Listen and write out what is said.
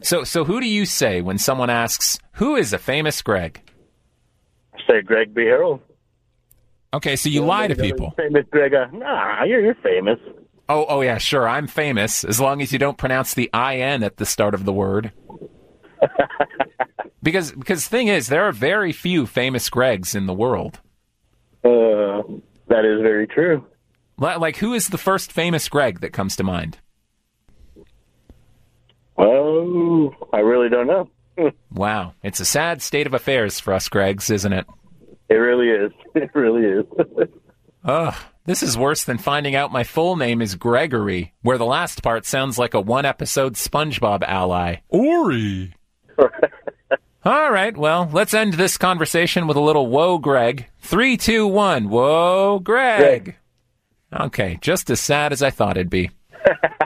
So who do you say when someone asks, who is a famous Greg? Say Greg B. Harold. Okay, so you lie to people. Famous Greg. Nah, you're famous. Oh, yeah, sure, I'm famous, as long as you don't pronounce the I-N at the start of the word. Because the thing is, there are very few famous Gregs in the world. That is very true. Like, who is the first famous Greg that comes to mind? Well, I really don't know. Wow, it's a sad state of affairs for us Gregs, isn't it? It really is. It really is. Ugh, this is worse than finding out my full name is Gregory, where the last part sounds like a one-episode SpongeBob ally. Ori! All right, well, let's end this conversation with a little whoa, Greg. 3, 2, 1, whoa, Greg! Okay, just as sad as I thought it'd be.